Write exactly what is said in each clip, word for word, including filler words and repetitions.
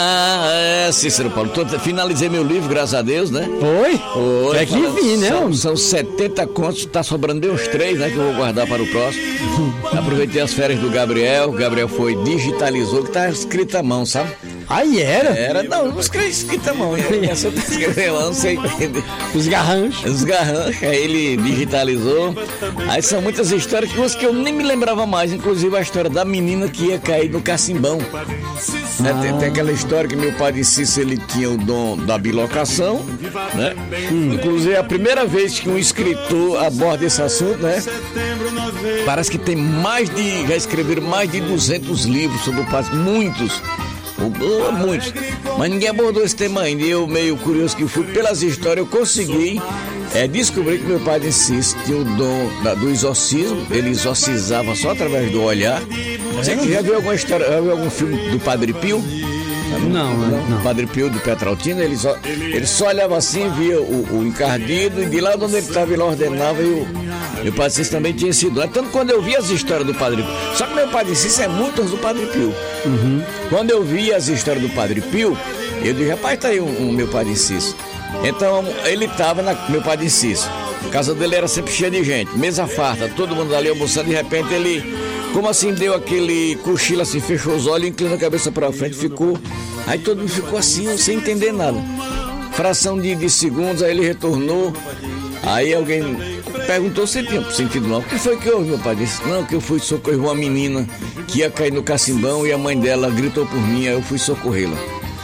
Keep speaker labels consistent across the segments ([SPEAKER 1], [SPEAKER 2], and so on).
[SPEAKER 1] Ah, é, Cícero Paulo. Tô, finalizei meu livro, graças a Deus, né?
[SPEAKER 2] Foi?
[SPEAKER 1] Foi.
[SPEAKER 2] É que vi, né?
[SPEAKER 1] São, são setenta contos, tá sobrando uns três, né? Que eu vou guardar para o próximo. Aproveitei as férias do Gabriel. O Gabriel foi, digitalizou, que tá escrito à mão, sabe?
[SPEAKER 2] Aí era?
[SPEAKER 1] Era, não, não escrevi escrito à mão. Essa eu escrevi à mão, não sei entender.
[SPEAKER 2] Os garranchos.
[SPEAKER 1] Os garranchos, aí ele digitalizou. Aí são muitas histórias, coisas que eu nem me lembrava mais, inclusive a história da menina que ia cair no cacimbão. Né? Tem, tem aquela história que meu pai de Cícero, ele tinha o dom da bilocação, né? Hum. Inclusive a primeira vez que um escritor aborda esse assunto, né? Parece que tem mais de, já escreveram mais de duzentos livros sobre o pai, muitos. Muitos, mas ninguém abordou esse tema ainda. Eu, meio curioso que fui pelas histórias, eu consegui é, descobrir que meu pai de Cícero tinha o dom da, do exorcismo. Ele exorcizava só através do olhar. Você que já viu alguma história, já viu algum filme do Padre Pio?
[SPEAKER 2] Não, não, não.
[SPEAKER 1] Padre Pio do Petraltina, ele só, ele só olhava assim, via o, o encardido, e de lá onde ele estava, ele ordenava, e o meu Padre Cícero também tinha sido lá. Tanto quando eu vi as histórias do Padre Pio, só que meu Padre Cícero é muito do Padre Pio.
[SPEAKER 2] Uhum.
[SPEAKER 1] Quando eu vi as histórias do Padre Pio, eu disse, rapaz, tá aí o um, um, meu Padre Cícero. Então, ele estava na meu Padre Cícero. A casa dele era sempre cheia de gente, mesa farta, todo mundo ali almoçando, de repente ele, como assim, deu aquele cochilo assim, fechou os olhos, inclinou a cabeça para frente, ficou. Aí todo mundo ficou assim, sem entender nada. Fração de, de segundos, aí ele retornou. Aí alguém perguntou se tinha sentido mal. O que foi que houve, meu pai? Disse, não, que eu fui socorrer uma menina que ia cair no cacimbão e a mãe dela gritou por mim, aí eu fui socorrê-la.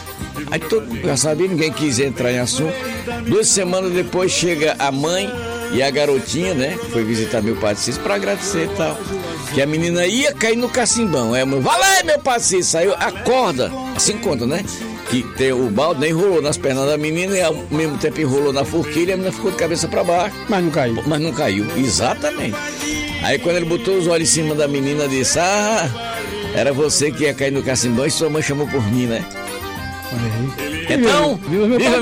[SPEAKER 1] Aí todo mundo já sabia, ninguém quis entrar em assunto. Duas semanas depois chega a mãe e a garotinha, né? Foi visitar meu pai Cícero para agradecer e tal. Que a menina ia cair no cacimbão. Aí meu, valeu, meu pai Cícero, saiu a corda, assim conta, né? Que tem o balde, né? Enrolou nas pernas da menina e ao mesmo tempo enrolou na forquilha e a menina ficou de cabeça para baixo.
[SPEAKER 2] Mas não caiu.
[SPEAKER 1] Mas não caiu, exatamente. Aí quando ele botou os olhos em cima da menina, disse, ah, era você que ia cair no cacimbão e sua mãe chamou por mim, né?
[SPEAKER 2] Aí.
[SPEAKER 1] Então,
[SPEAKER 2] viva, viva,